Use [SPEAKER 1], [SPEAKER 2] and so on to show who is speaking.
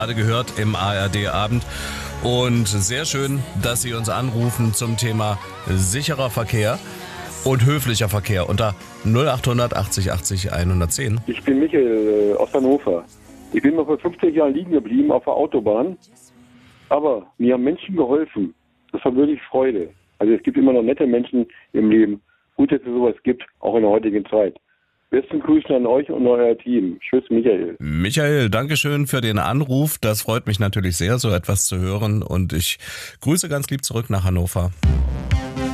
[SPEAKER 1] Gerade gehört im ARD-Abend. Und sehr schön, dass Sie uns anrufen zum Thema sicherer Verkehr und höflicher Verkehr unter 0800 80 80 110.
[SPEAKER 2] Ich bin Michael aus Hannover. Ich bin mal vor 50 Jahren liegen geblieben auf der Autobahn, aber mir haben Menschen geholfen. Das war wirklich Freude. Also es gibt immer noch nette Menschen im Leben. Gut, dass es sowas gibt, auch in der heutigen Zeit. Besten Grüßen an euch und euer Team. Tschüss, Michael.
[SPEAKER 1] Michael, Dankeschön für den Anruf. Das freut mich natürlich sehr, so etwas zu hören. Und ich grüße ganz lieb zurück nach Hannover.